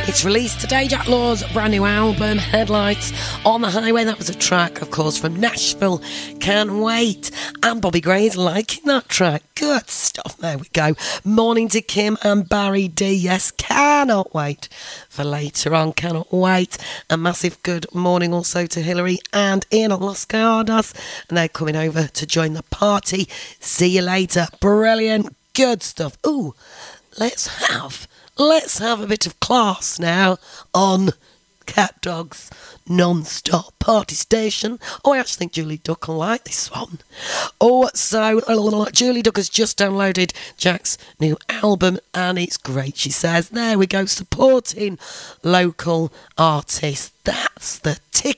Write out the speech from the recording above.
It's released today, Jack Law's brand new album, Headlights on the Highway. That was a track, of course, from Nashville. Can't wait. And Bobby Gray's liking that track. Good stuff. There we go. Morning to Kim and Barry D. Yes, cannot wait for later on. Cannot wait. A massive good morning also to Hillary and Ian at Los Gardas. And they're coming over to join the party. See you later. Brilliant. Good stuff. Ooh, let's have a bit of class now on Cat Dogs Non-Stop Party Station. Oh, I actually think Julie Duck will like this one. Oh, so Julie Duck has just downloaded Jack's new album and it's great, she says. There we go, supporting local artists. That's the ticket.